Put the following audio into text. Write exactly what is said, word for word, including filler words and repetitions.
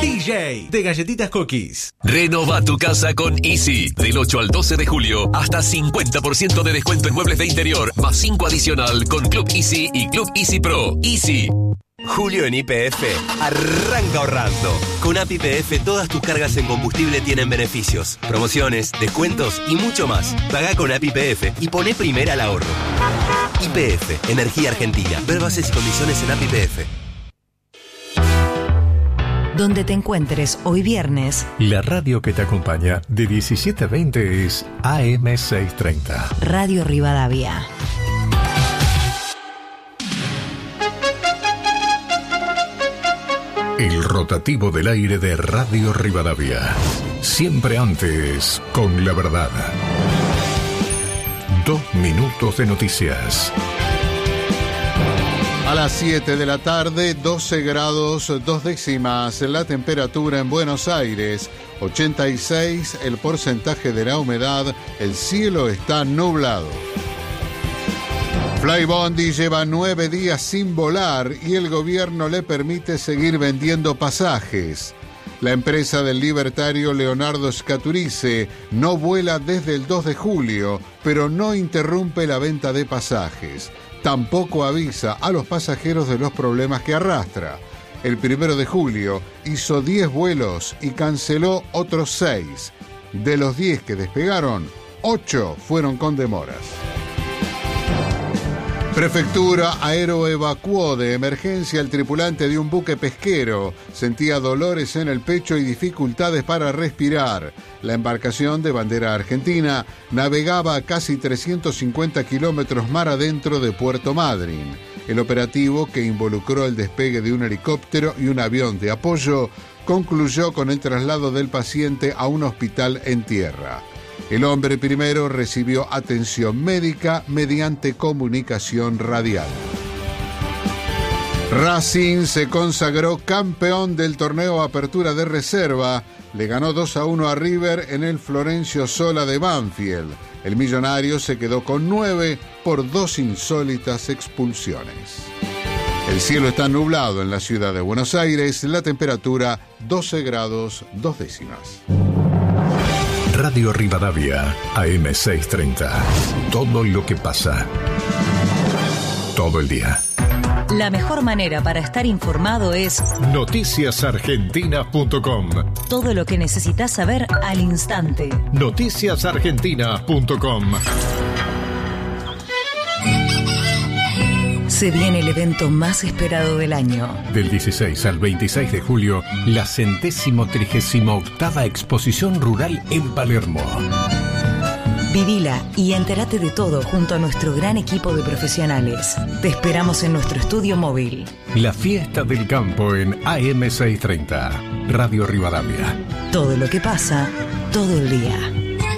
D J de Galletitas Cookies. Renova tu casa con Easy. Del ocho al doce de julio, hasta cincuenta por ciento de descuento en muebles de interior, más cinco adicional con Club Easy y Club Easy Pro. Easy. Julio en Y P F arranca ahorrando. Con A P I P F todas tus cargas en combustible tienen beneficios, promociones, descuentos y mucho más. Pagá con A P I P F y poné primera al ahorro. Y P F, Energía Argentina. Ver bases y condiciones en A P I P F. Donde te encuentres hoy viernes, la radio que te acompaña de diecisiete a veinte es A M seiscientos treinta. Radio Rivadavia. El rotativo del aire de Radio Rivadavia. Siempre antes, con la verdad. Dos minutos de noticias. A las siete de la tarde, doce grados, dos décimas la temperatura en Buenos Aires, ochenta y seis el porcentaje de la humedad, el cielo está nublado. Flybondi lleva nueve días sin volar y el gobierno le permite seguir vendiendo pasajes. La empresa del libertario Leonardo Scaturice no vuela desde el dos de julio, pero no interrumpe la venta de pasajes. Tampoco avisa a los pasajeros de los problemas que arrastra. El primero de julio hizo diez vuelos y canceló otros seis. De los diez que despegaron, ocho fueron con demoras. Prefectura aeroevacuó de emergencia al tripulante de un buque pesquero. Sentía dolores en el pecho y dificultades para respirar. La embarcación de bandera argentina navegaba a casi trescientos cincuenta kilómetros mar adentro de Puerto Madryn. El operativo, que involucró el despegue de un helicóptero y un avión de apoyo, concluyó con el traslado del paciente a un hospital en tierra. El hombre primero recibió atención médica mediante comunicación radial. Racing se consagró campeón del torneo Apertura de Reserva. Le ganó dos a uno a River en el Florencio Sola de Banfield. El millonario se quedó con nueve por dos insólitas expulsiones. El cielo está nublado en la ciudad de Buenos Aires. La temperatura doce grados, dos décimas. Radio Rivadavia, A M seiscientos treinta. Todo lo que pasa. Todo el día. La mejor manera para estar informado es noticias argentinas punto com. Todo lo que necesitas saber al instante. noticias argentinas punto com. Se viene el evento más esperado del año. Del dieciséis al veintiséis de julio, la centésimo trigésima octava exposición rural en Palermo. Vivila y entérate de todo junto a nuestro gran equipo de profesionales. Te esperamos en nuestro estudio móvil. La fiesta del campo en A M seiscientos treinta. Radio Rivadavia. Todo lo que pasa, todo el día.